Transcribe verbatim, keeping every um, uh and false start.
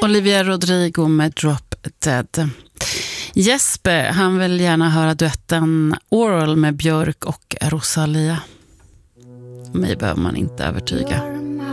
Olivia Rodrigo med Drop Dead. Jesper, han vill gärna höra duetten Oral med Björk och Rosalia. Mig behöver man inte övertyga.